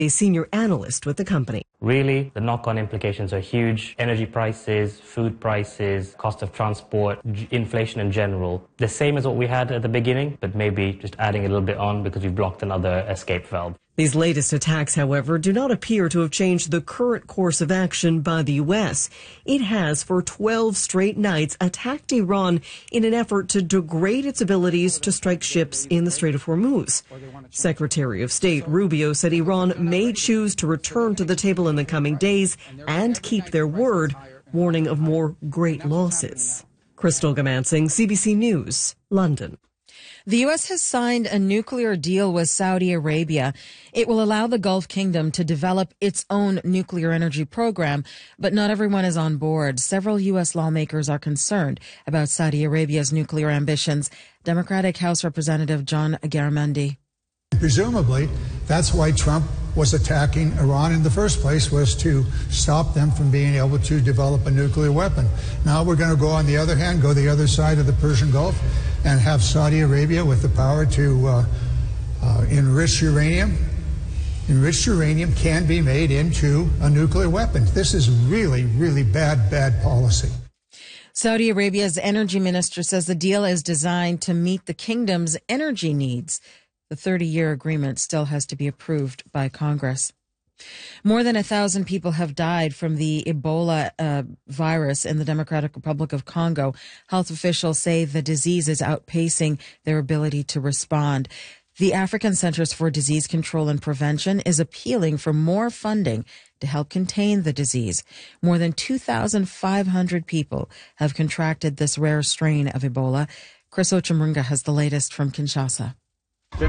a senior analyst with the company. Really, the knock-on implications are huge. Energy prices, food prices, cost of transport, inflation in general. The same as what we had at the beginning, but maybe just adding a little bit on because we've blocked another escape valve. These latest attacks, however, do not appear to have changed the current course of action by the U.S. It has, for 12 straight nights, attacked Iran in an effort to degrade its abilities to strike ships in the Strait of Hormuz. Secretary of State Rubio said Iran may choose to return to the table in the coming days and keep their word, warning of more great losses. Crystal Gamansing, CBC News, London. The U.S. has signed a nuclear deal with Saudi Arabia. It will allow the Gulf Kingdom to develop its own nuclear energy program, but not everyone is on board. Several U.S. lawmakers are concerned about Saudi Arabia's nuclear ambitions. Democratic House Representative John Garamendi. Presumably, that's why Trump was attacking Iran in the first place, was to stop them from being able to develop a nuclear weapon. Now we're going to go on the other hand, go the other side of the Persian Gulf and have Saudi Arabia with the power to enrich uranium. Enriched uranium can be made into a nuclear weapon. This is really, really bad policy. Saudi Arabia's energy minister says the deal is designed to meet the kingdom's energy needs. The 30-year agreement still has to be approved by Congress. More than 1,000 people have died from the Ebola virus in the Democratic Republic of Congo. Health officials say the disease is outpacing their ability to respond. The African Centers for Disease Control and Prevention is appealing for more funding to help contain the disease. More than 2,500 people have contracted this rare strain of Ebola. Chris Ochemringa has the latest from Kinshasa. The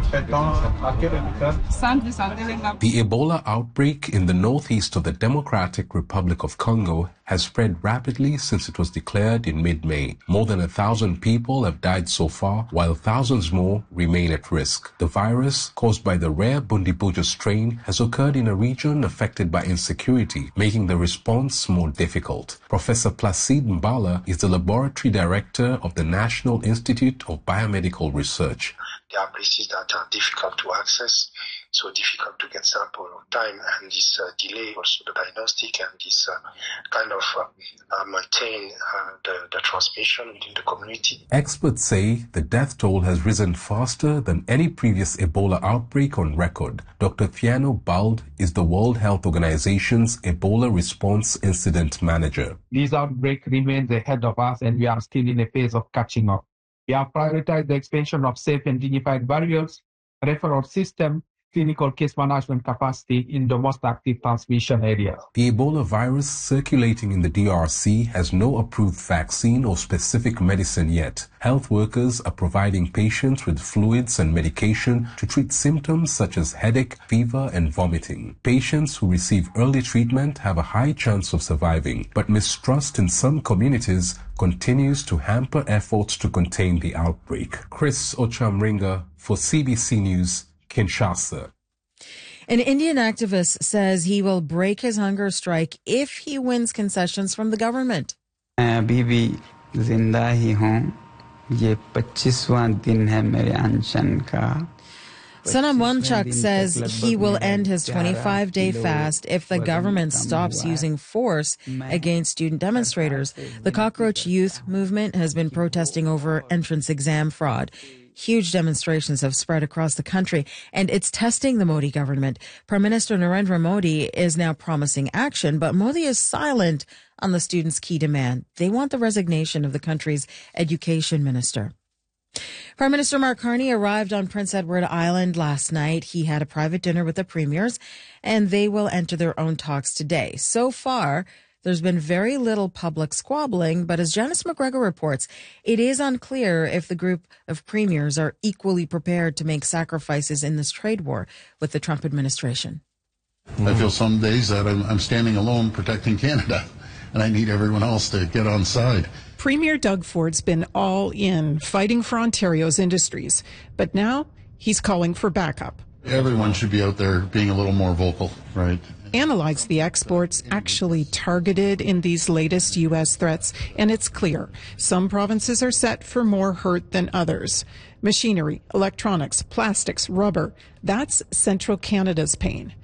Ebola outbreak in the northeast of the Democratic Republic of Congo has spread rapidly since it was declared in mid-May. More than 1,000 people have died so far, while thousands more remain at risk. The virus, caused by the rare Bundibugyo strain, has occurred in a region affected by insecurity, making the response more difficult. Professor Placide Mbala is the laboratory director of the National Institute of Biomedical Research. There are places that are difficult to access, so difficult to get sample on time, and this delay also the diagnostic and this kind of maintain the transmission within the community. Experts say the death toll has risen faster than any previous Ebola outbreak on record. Dr. Thiano Bald is the World Health Organization's Ebola Response Incident Manager. This outbreak remains ahead of us, and we are still in a phase of catching up. We have prioritized the expansion of safe and dignified barriers, referral system, clinical case management capacity in the most active transmission areas. The Ebola virus circulating in the DRC has no approved vaccine or specific medicine yet. Health workers are providing patients with fluids and medication to treat symptoms such as headache, fever, and vomiting. Patients who receive early treatment have a high chance of surviving, but mistrust in some communities continues to hamper efforts to contain the outbreak. Chris Ochemringa for CBC News, Kinshasa. An Indian activist says he will break his hunger strike if he wins concessions from the government. अभी भी जिंदा ही हूँ, ये 25वां दिन है मेरे अनशन का. Sanam Wanchak says he will end his 25-day fast if the government stops using force against student demonstrators. The Cockroach Youth Movement has been protesting over entrance exam fraud. Huge demonstrations have spread across the country, and it's testing the Modi government. Prime Minister Narendra Modi is now promising action, but Modi is silent on the students' key demand. They want the resignation of the country's education minister. Prime Minister Mark Carney arrived on Prince Edward Island last night. He had a private dinner with the premiers, and they will enter their own talks today. So far, there's been very little public squabbling, but as Janice McGregor reports, it is unclear if the group of premiers are equally prepared to make sacrifices in this trade war with the Trump administration. I feel some days that I'm standing alone protecting Canada, and I need everyone else to get on side. Premier Doug Ford's been all in, fighting for Ontario's industries, but now he's calling for backup. Everyone should be out there being a little more vocal, right? Analyze the exports actually targeted in these latest U.S. threats, and it's clear some provinces are set for more hurt than others. Machinery, electronics, plastics, rubber, that's central Canada's pain.